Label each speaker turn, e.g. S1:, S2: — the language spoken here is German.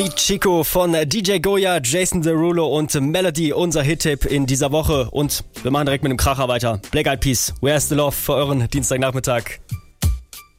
S1: Sweet Chico von DJ Goya, Jason Derulo und Melody, unser Hit-Tipp in dieser Woche. Und wir machen direkt mit dem Kracher weiter. Black Eyed Peas, Where's the Love für euren Dienstagnachmittag.